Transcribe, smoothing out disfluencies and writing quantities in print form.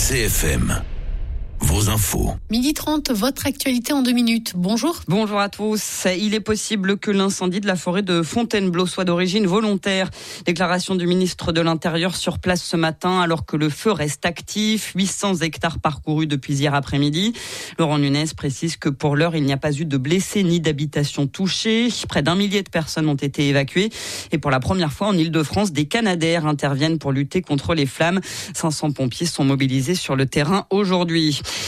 CFM. Vos infos. 12h30, votre actualité en 2 minutes. Bonjour. Bonjour à tous. Il est possible que l'incendie de la forêt de Fontainebleau soit d'origine volontaire. Déclaration du ministre de l'Intérieur sur place ce matin alors que le feu reste actif. 800 hectares parcourus depuis hier après-midi. Laurent Nunez précise que pour l'heure, il n'y a pas eu de blessés ni d'habitations touchées. Près d'1 millier de personnes ont été évacuées. Et pour la première fois en Île-de-France, des Canadair interviennent pour lutter contre les flammes. 500 pompiers sont mobilisés sur le terrain aujourd'hui.